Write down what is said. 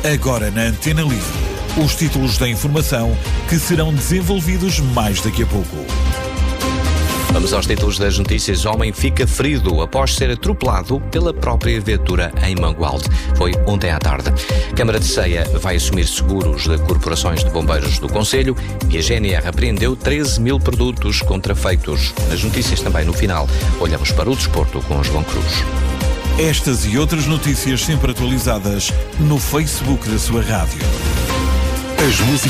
Agora na Antena Livre. Os títulos da informação que serão desenvolvidos mais daqui a pouco. Vamos aos títulos das notícias. Homem fica ferido após ser atropelado pela própria viatura em Mangualde. Foi ontem à tarde. Câmara de Ceia vai assumir seguros de corporações de bombeiros do concelho e a GNR apreendeu 13 mil produtos contrafeitos. Nas notícias também no final, olhamos para o desporto com João Cruz. Estas e outras notícias sempre atualizadas no Facebook da sua rádio. As músicas